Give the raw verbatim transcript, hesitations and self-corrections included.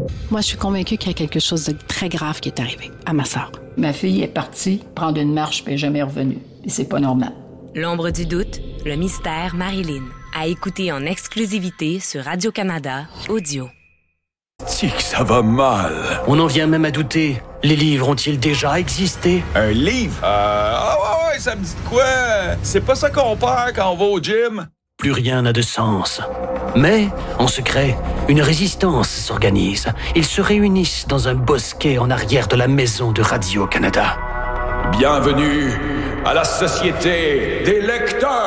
Moi, je suis convaincue qu'il y a quelque chose de très grave qui est arrivé à ma sœur. Ma fille est partie prendre une marche puis elle n'est jamais revenue. Et c'est pas normal. L'ombre du doute, le mystère Marilyn. À écouter en exclusivité sur Radio-Canada Audio. C'est que ça va mal. On en vient même à douter. Les livres ont-ils déjà existé? Un livre? Euh... Ah ouais, ouais, ça me dit de quoi? C'est pas ça qu'on perd quand on va au gym? Plus rien n'a de sens. Mais, en secret, une résistance s'organise. Ils se réunissent dans un bosquet en arrière de la maison de Radio-Canada. Bienvenue à la Société des lecteurs!